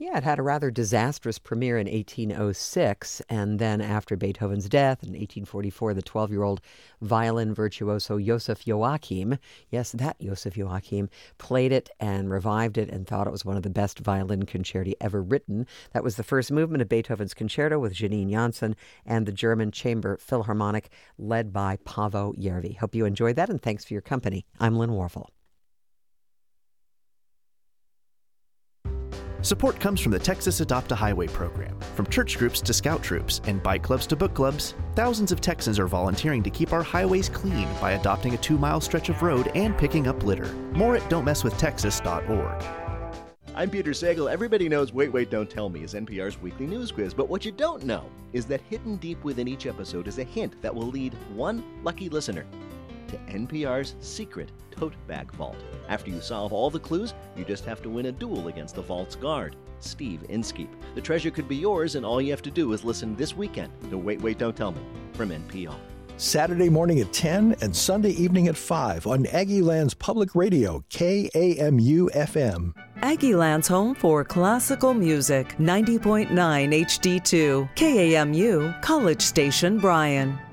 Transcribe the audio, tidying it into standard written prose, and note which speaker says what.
Speaker 1: Yeah, it had a rather disastrous premiere in 1806, and then after Beethoven's death in 1844, the 12-year-old violin virtuoso Joseph Joachim, yes, that Joseph Joachim, played it and revived it and thought it was one of the best violin concerti ever written. That was the first movement of Beethoven's concerto with Janine Janssen and the German Chamber Philharmonic led by Paavo Järvi. Hope you enjoyed that, and thanks for your company. I'm Lynn Warfel.
Speaker 2: Support comes from the Texas Adopt a Highway program. From church groups to scout troops and bike clubs to book clubs, thousands of Texans are volunteering to keep our highways clean by adopting a 2-mile stretch of road and picking up litter. More at don'tmesswithtexas.org.
Speaker 3: I'm Peter Sagal. Everybody knows Wait, Wait, Don't Tell Me is NPR's weekly news quiz, but what you don't know is that hidden deep within each episode is a hint that will lead one lucky listener to NPR's secret tote bag vault. After you solve all the clues, you just have to win a duel against the vault's guard, Steve Inskeep. The treasure could be yours, and all you have to do is listen this weekend to Wait, Wait, Don't Tell Me from NPR.
Speaker 4: Saturday morning at 10 and Sunday evening at 5 on Aggieland's Public Radio, KAMU-FM.
Speaker 5: Aggieland's home for classical music, 90.9 HD2, KAMU, College Station, Bryan.